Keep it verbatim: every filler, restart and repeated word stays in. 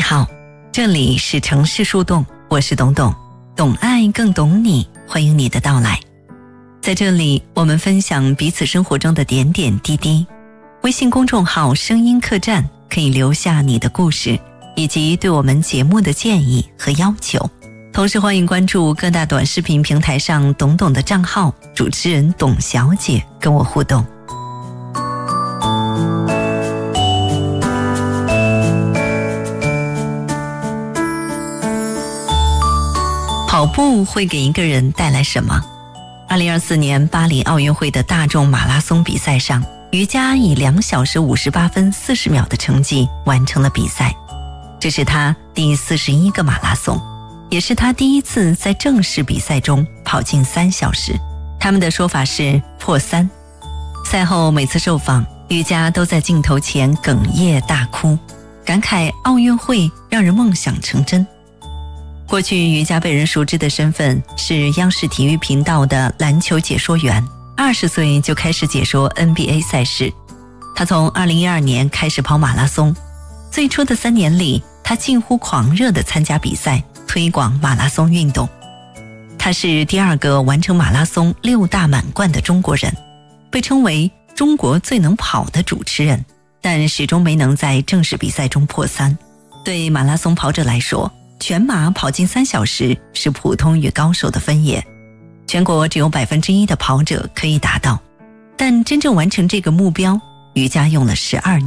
好，这里是城市树洞，我是董董，懂爱更懂你，欢迎你的到来。在这里，我们分享彼此生活中的点点滴滴。微信公众号声音客栈可以留下你的故事，以及对我们节目的建议和要求。同时欢迎关注各大短视频平台上董董的账号，主持人董小姐跟我互动。跑步会给一个人带来什么？二零二四年巴黎奥运会的大众马拉松比赛上，于佳以两小时五十八分四十秒的成绩完成了比赛。这是他第四十一个马拉松，也是他第一次在正式比赛中跑进三小时。他们的说法是破三。赛后每次受访，于佳都在镜头前哽咽大哭，感慨奥运会让人梦想成真。过去于佳被人熟知的身份是央视体育频道的篮球解说员，二十岁就开始解说 N B A 赛事。他从二零一二年开始跑马拉松，最初的三年里，他近乎狂热地参加比赛，推广马拉松运动。他是第二个完成马拉松六大满贯的中国人，被称为中国最能跑的主持人，但始终没能在正式比赛中破三。对马拉松跑者来说，全马跑进三小时是普通与高手的分野，全国只有百分之一的跑者可以达到，但真正完成这个目标，于佳用了十二年。